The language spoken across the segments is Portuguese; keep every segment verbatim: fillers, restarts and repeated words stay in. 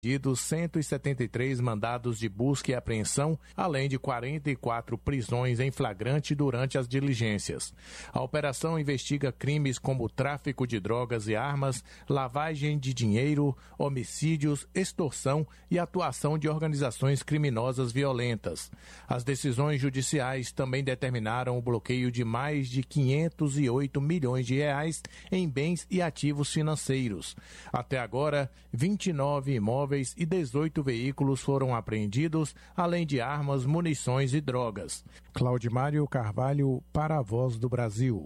cento e setenta e três mandados de busca e apreensão, além de quarenta e quatro prisões em flagrante durante as diligências. A operação investiga crimes como tráfico de drogas e armas, lavagem de dinheiro, homicídios, extorsão e atuação de organizações criminosas violentas. As decisões judiciais também determinaram o bloqueio de mais de quinhentos e oito milhões de reais em bens e ativos financeiros. Até agora, vinte e nove imóveis e dezoito veículos foram apreendidos, além de armas, munições e drogas. Claudimário Carvalho, para a Voz do Brasil.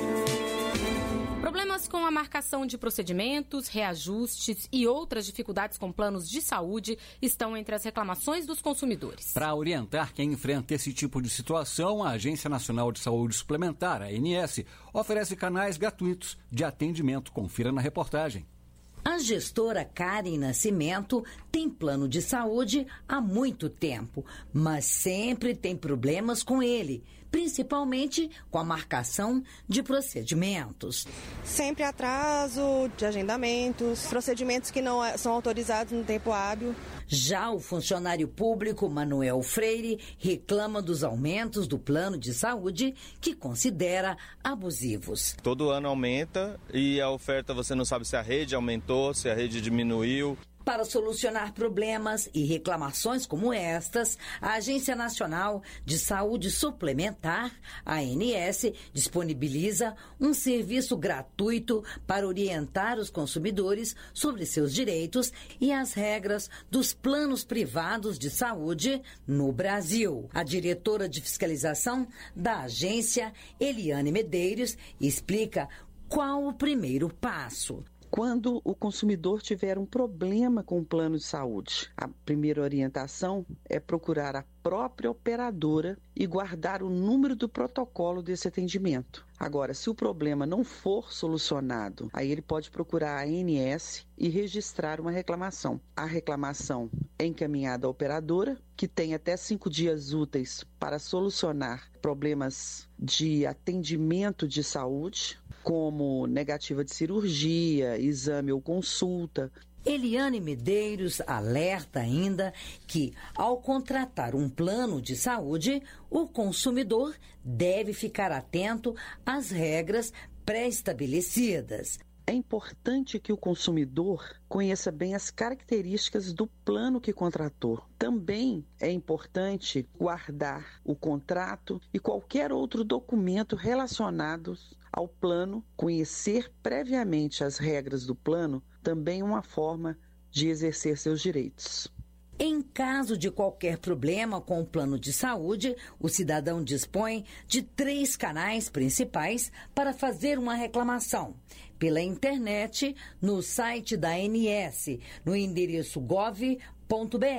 Problemas com a marcação de procedimentos, reajustes e outras dificuldades com planos de saúde estão entre as reclamações dos consumidores. Para orientar quem enfrenta esse tipo de situação, a Agência Nacional de Saúde Suplementar, a A N S, oferece canais gratuitos de atendimento. Confira na reportagem. A gestora Karen Nascimento tem plano de saúde há muito tempo, mas sempre tem problemas com ele, principalmente com a marcação de procedimentos. Sempre atraso de agendamentos, procedimentos que não são autorizados no tempo hábil. Já o funcionário público Manuel Freire reclama dos aumentos do plano de saúde, que considera abusivos. Todo ano aumenta e a oferta você não sabe se a rede aumentou, se a rede diminuiu. Para solucionar problemas e reclamações como estas, a Agência Nacional de Saúde Suplementar, a A N S, disponibiliza um serviço gratuito para orientar os consumidores sobre seus direitos e as regras dos planos privados de saúde no Brasil. A diretora de fiscalização da agência, Eliane Medeiros, explica qual o primeiro passo. Quando o consumidor tiver um problema com o plano de saúde, a primeira orientação é procurar a própria operadora e guardar o número do protocolo desse atendimento. Agora, se o problema não for solucionado, aí ele pode procurar a A N S e registrar uma reclamação. A reclamação é encaminhada à operadora, que tem até cinco dias úteis para solucionar problemas de atendimento de saúde, como negativa de cirurgia, exame ou consulta. Eliane Medeiros alerta ainda que, ao contratar um plano de saúde, o consumidor deve ficar atento às regras pré-estabelecidas. É importante que o consumidor conheça bem as características do plano que contratou. Também é importante guardar o contrato e qualquer outro documento relacionado ao plano. Conhecer previamente as regras do plano também é uma forma de exercer seus direitos. Em caso de qualquer problema com o plano de saúde, o cidadão dispõe de três canais principais para fazer uma reclamação. Pela internet, no site da A N S, no endereço gov ponto br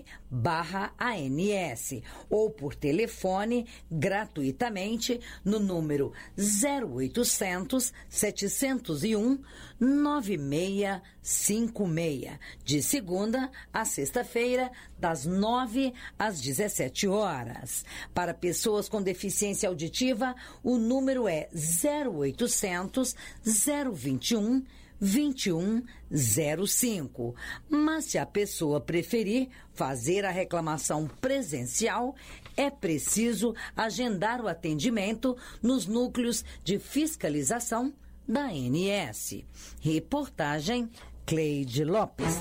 barra A N S, ou por telefone gratuitamente no número zero oitocentos, setecentos e um, nove seis cinco seis, de segunda a sexta-feira, das nove às dezessete horas. Para pessoas com deficiência auditiva, o número é zero oitocentos, zero vinte e um, vinte e um zero cinco. Mas se a pessoa preferir fazer a reclamação presencial, é preciso agendar o atendimento nos núcleos de fiscalização da A N S. Reportagem Cleide Lopes.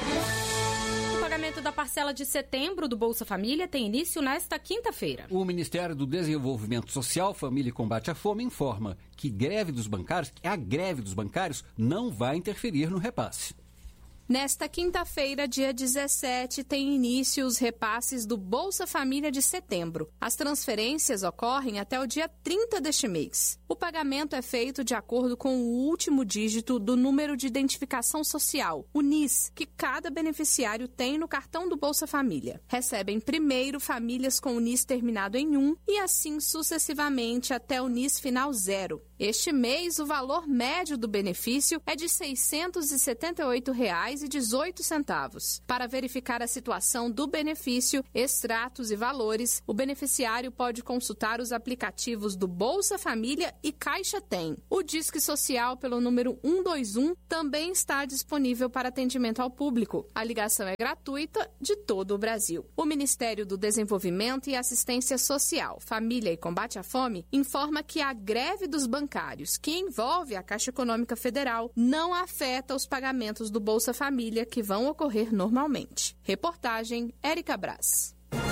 O pagamento da parcela de setembro do Bolsa Família tem início nesta quinta-feira. O Ministério do Desenvolvimento Social, Família e Combate à Fome informa que greve dos bancários, a greve dos bancários não vai interferir no repasse. Nesta quinta-feira, dia dezessete, tem início os repasses do Bolsa Família de setembro. As transferências ocorrem até o dia trinta deste mês. O pagamento é feito de acordo com o último dígito do número de identificação social, o N I S, que cada beneficiário tem no cartão do Bolsa Família. Recebem primeiro famílias com o N I S terminado em um e assim sucessivamente até o N I S final zero. Este mês, o valor médio do benefício é de seiscentos e setenta e oito reais e dezoito centavos. Para verificar a situação do benefício, extratos e valores, o beneficiário pode consultar os aplicativos do Bolsa Família e Caixa Tem. O Disque Social pelo número um dois um também está disponível para atendimento ao público. A ligação é gratuita de todo o Brasil. O Ministério do Desenvolvimento e Assistência Social, Família e Combate à Fome informa que a greve dos bancários, que envolve a Caixa Econômica Federal, não afeta os pagamentos do Bolsa Família que vão ocorrer normalmente. Reportagem Érica Braz.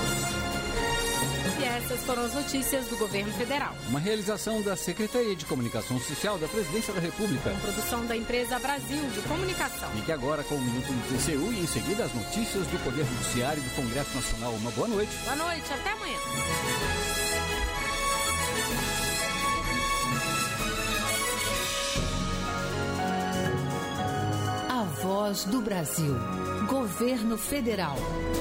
E essas foram as notícias do governo federal. Uma realização da Secretaria de Comunicação Social da Presidência da República. Com produção da empresa Brasil de Comunicação. Fique agora com o Minuto do T C U e em seguida as notícias do Poder Judiciário e do Congresso Nacional. Uma boa noite. Boa noite, até amanhã. A Voz do Brasil. Governo Federal.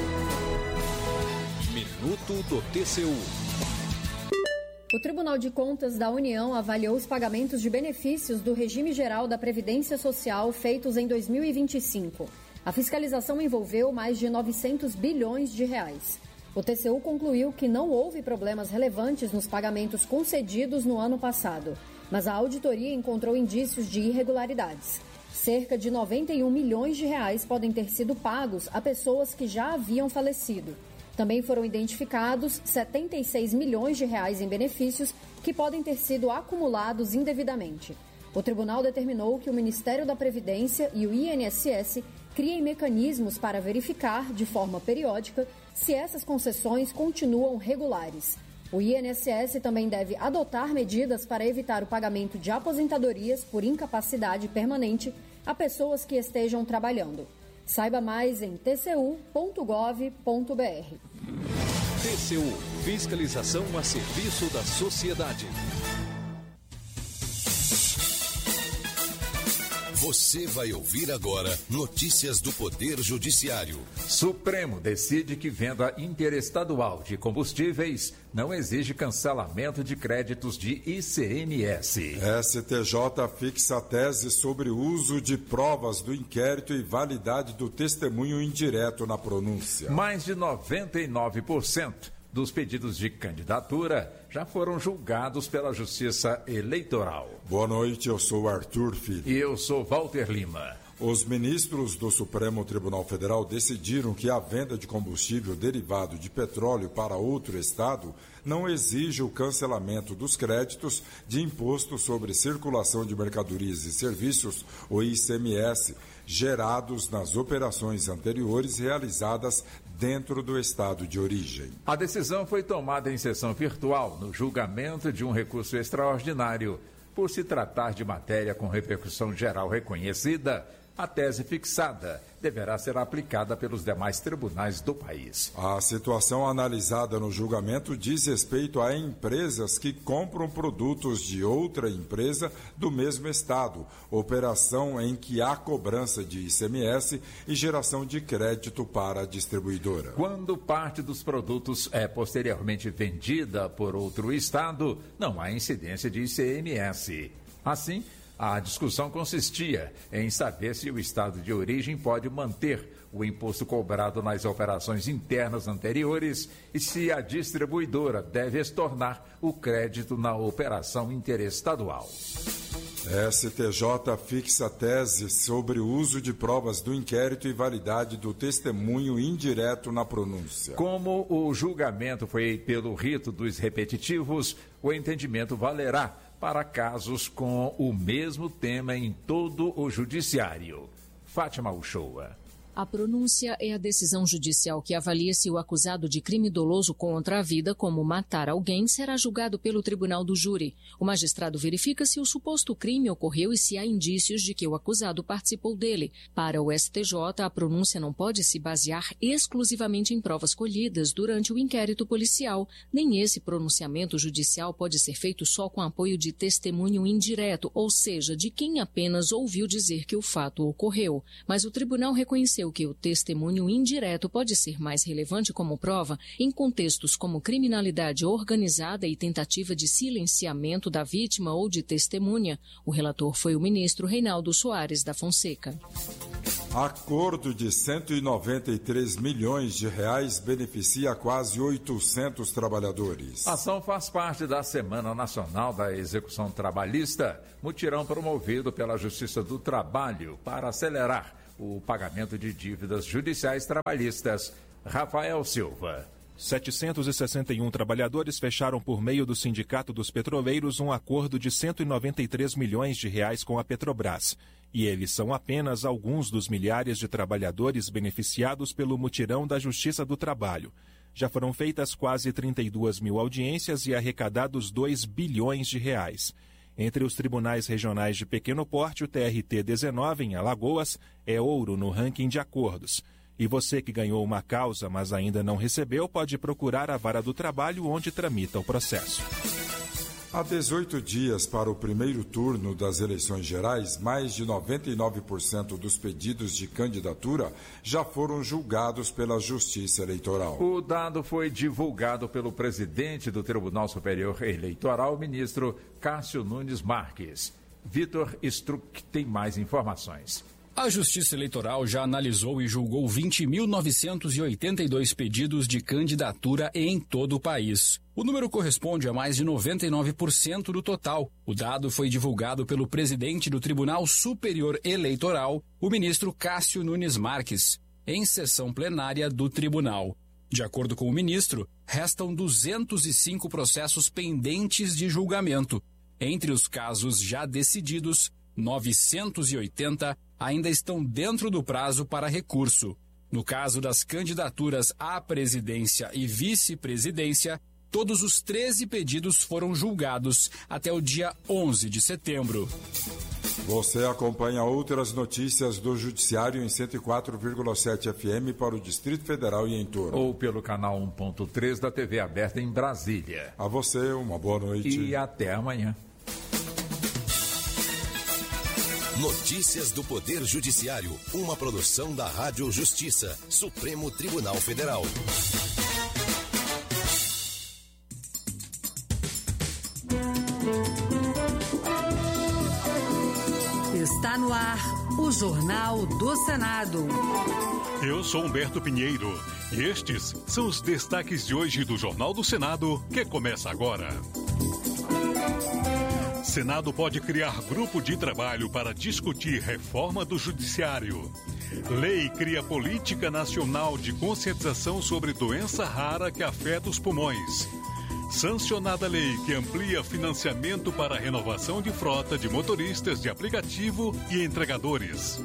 Minuto do T C U. O Tribunal de Contas da União avaliou os pagamentos de benefícios do regime geral da Previdência Social feitos em dois mil e vinte e cinco. A fiscalização envolveu mais de novecentos bilhões de reais. O T C U concluiu que não houve problemas relevantes nos pagamentos concedidos no ano passado, mas a auditoria encontrou indícios de irregularidades. Cerca de noventa e um milhões de reais podem ter sido pagos a pessoas que já haviam falecido. Também foram identificados setenta e seis milhões de reais em benefícios que podem ter sido acumulados indevidamente. O tribunal determinou que o Ministério da Previdência e o I N S S criem mecanismos para verificar, de forma periódica, se essas concessões continuam regulares. O I N S S também deve adotar medidas para evitar o pagamento de aposentadorias por incapacidade permanente a pessoas que estejam trabalhando. Saiba mais em t c u ponto gov ponto b r. T C U, fiscalização a serviço da sociedade. Você vai ouvir agora notícias do Poder Judiciário. Supremo decide que venda interestadual de combustíveis não exige cancelamento de créditos de I C M S. S T J fixa a tese sobre o uso de provas do inquérito e validade do testemunho indireto na pronúncia. Mais de noventa e nove por cento dos pedidos de candidatura já foram julgados pela Justiça Eleitoral. Boa noite, eu sou Arthur Filho. E eu sou Walter Lima. Os ministros do Supremo Tribunal Federal decidiram que a venda de combustível derivado de petróleo para outro estado não exige o cancelamento dos créditos de Imposto sobre Circulação de Mercadorias e Serviços, o I C M S, gerados nas operações anteriores realizadas dentro do estado de origem. A decisão foi tomada em sessão virtual no julgamento de um recurso extraordinário. Por se tratar de matéria com repercussão geral reconhecida, a tese fixada deverá ser aplicada pelos demais tribunais do país. A situação analisada no julgamento diz respeito a empresas que compram produtos de outra empresa do mesmo estado, operação em que há cobrança de I C M S e geração de crédito para a distribuidora. Quando parte dos produtos é posteriormente vendida por outro estado, não há incidência de I C M S. Assim, a discussão consistia em saber se o estado de origem pode manter o imposto cobrado nas operações internas anteriores e se a distribuidora deve estornar o crédito na operação interestadual. S T J fixa tese sobre o uso de provas do inquérito e validade do testemunho indireto na pronúncia. Como o julgamento foi pelo rito dos repetitivos, o entendimento valerá para casos com o mesmo tema em todo o judiciário. Fátima Uchoa. A pronúncia é a decisão judicial que avalia se o acusado de crime doloso contra a vida, como matar alguém, será julgado pelo tribunal do júri. O magistrado verifica se o suposto crime ocorreu e se há indícios de que o acusado participou dele. Para o S T J, a pronúncia não pode se basear exclusivamente em provas colhidas durante o inquérito policial. Nem esse pronunciamento judicial pode ser feito só com apoio de testemunho indireto, ou seja, de quem apenas ouviu dizer que o fato ocorreu. Mas o tribunal reconheceu esclareceu que o testemunho indireto pode ser mais relevante como prova em contextos como criminalidade organizada e tentativa de silenciamento da vítima ou de testemunha. O relator foi o ministro Reinaldo Soares da Fonseca. Acordo de cento e noventa e três milhões de reais beneficia quase oitocentos trabalhadores. A ação faz parte da Semana Nacional da Execução Trabalhista, mutirão promovido pela Justiça do Trabalho para acelerar o pagamento de dívidas judiciais trabalhistas. Rafael Silva. setecentos e sessenta e um trabalhadores fecharam por meio do Sindicato dos Petroleiros um acordo de cento e noventa e três milhões de reais com a Petrobras. E eles são apenas alguns dos milhares de trabalhadores beneficiados pelo mutirão da Justiça do Trabalho. Já foram feitas quase trinta e duas mil audiências e arrecadados dois bilhões de reais. Entre os tribunais regionais de pequeno porte, o T R T dezenove, em Alagoas, é ouro no ranking de acordos. E você que ganhou uma causa, mas ainda não recebeu, pode procurar a Vara do Trabalho, onde tramita o processo. Há dezoito dias para o primeiro turno das eleições gerais, mais de noventa e nove por cento dos pedidos de candidatura já foram julgados pela Justiça Eleitoral. O dado foi divulgado pelo presidente do Tribunal Superior Eleitoral, o ministro Cássio Nunes Marques. Vitor Struck tem mais informações. A Justiça Eleitoral já analisou e julgou vinte mil novecentos e oitenta e dois pedidos de candidatura em todo o país. O número corresponde a mais de noventa e nove por cento do total. O dado foi divulgado pelo presidente do Tribunal Superior Eleitoral, o ministro Cássio Nunes Marques, em sessão plenária do tribunal. De acordo com o ministro, restam duzentos e cinco processos pendentes de julgamento. Entre os casos já decididos, novecentos e oitenta ainda estão dentro do prazo para recurso. No caso das candidaturas à presidência e vice-presidência, todos os treze pedidos foram julgados até o dia onze de setembro. Você acompanha outras notícias do Judiciário em cento e quatro vírgula sete F M para o Distrito Federal e em torno. Ou pelo canal um ponto três da T V aberta em Brasília. A você, uma boa noite. E até amanhã. Notícias do Poder Judiciário, uma produção da Rádio Justiça, Supremo Tribunal Federal. Está no ar o Jornal do Senado. Eu sou Humberto Pinheiro e estes são os destaques de hoje do Jornal do Senado, que começa agora. Senado pode criar grupo de trabalho para discutir reforma do Judiciário. Lei cria política nacional de conscientização sobre doença rara que afeta os pulmões. Sancionada lei que amplia financiamento para a renovação de frota de motoristas de aplicativo e entregadores.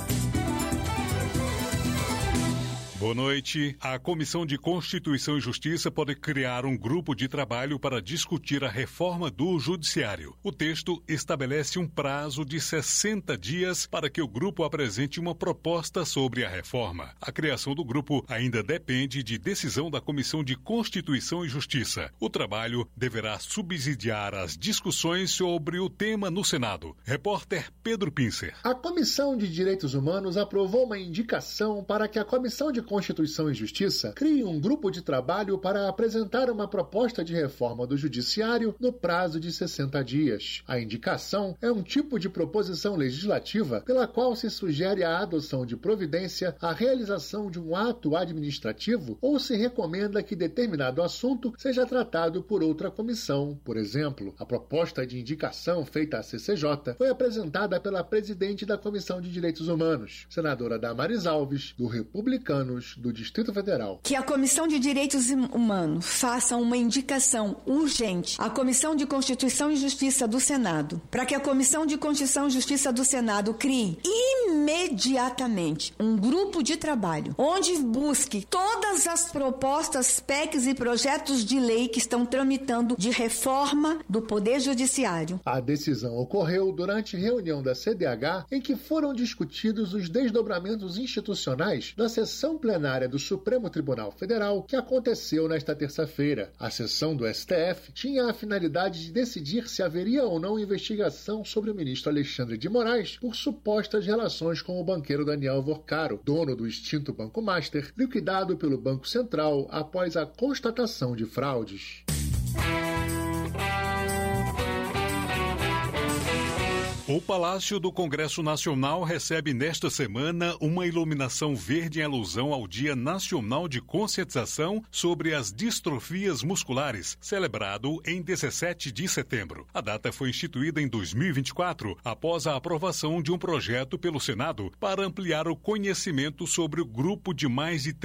Boa noite. A Comissão de Constituição e Justiça pode criar um grupo de trabalho para discutir a reforma do Judiciário. O texto estabelece um prazo de sessenta dias para que o grupo apresente uma proposta sobre a reforma. A criação do grupo ainda depende de decisão da Comissão de Constituição e Justiça. O trabalho deverá subsidiar as discussões sobre o tema no Senado. Repórter Pedro Pincer. A Comissão de Direitos Humanos aprovou uma indicação para que a Comissão de Constituição e Justiça crie um grupo de trabalho para apresentar uma proposta de reforma do Judiciário no prazo de sessenta dias. A indicação é um tipo de proposição legislativa pela qual se sugere a adoção de providência, a realização de um ato administrativo ou se recomenda que determinado assunto seja tratado por outra comissão. Por exemplo, a proposta de indicação feita à C C J foi apresentada pela presidente da Comissão de Direitos Humanos, senadora Damares Alves, do Republicanos do Distrito Federal. Que a Comissão de Direitos Humanos faça uma indicação urgente à Comissão de Constituição e Justiça do Senado, para que a Comissão de Constituição e Justiça do Senado crie imediatamente um grupo de trabalho onde busque todas as propostas, P E Cs e projetos de lei que estão tramitando de reforma do Poder Judiciário. A decisão ocorreu durante reunião da C D H em que foram discutidos os desdobramentos institucionais da sessão plenária do Supremo Tribunal Federal, que aconteceu nesta terça-feira. A sessão do S T F tinha a finalidade de decidir se haveria ou não investigação sobre o ministro Alexandre de Moraes por supostas relações com o banqueiro Daniel Vorcaro, dono do extinto Banco Master, liquidado pelo Banco Central após a constatação de fraudes. O Palácio do Congresso Nacional recebe nesta semana uma iluminação verde em alusão ao Dia Nacional de Conscientização sobre as Distrofias Musculares, celebrado em dezessete de setembro. A data foi instituída em dois mil e vinte e quatro, após a aprovação de um projeto pelo Senado para ampliar o conhecimento sobre o grupo de mais de